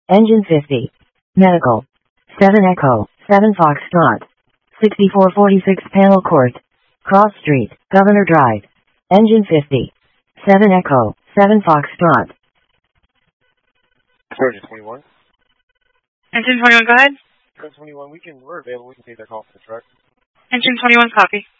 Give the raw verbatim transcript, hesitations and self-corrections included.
Engine fifty. Medical. seven Echo, seven Foxtrot. sixty-four forty-six Panel Court. Cross Street, Governor Drive. Engine fifty. seven Echo, seven Foxtrot. Sergeant twenty-one. Engine twenty-one, go ahead. Sergeant twenty-one, we can, we're available. We can take that call from the truck. Engine twenty-one, copy.